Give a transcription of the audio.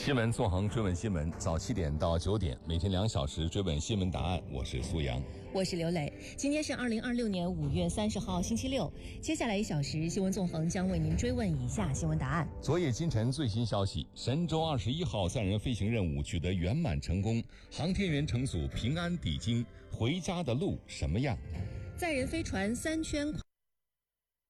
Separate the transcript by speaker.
Speaker 1: 新闻纵横追问新闻，早7点到9点，每天2小时追问新闻答案。我是苏阳，
Speaker 2: 我是刘磊。今天是2026年5月30号，星期六。接下来1小时，新闻纵横将为您追问以下新闻答案。
Speaker 1: 昨夜今晨最新消息：神舟21号载人飞行任务取得圆满成功，航天员乘组平安抵京，回家的路什么样？
Speaker 2: 载人飞船3圈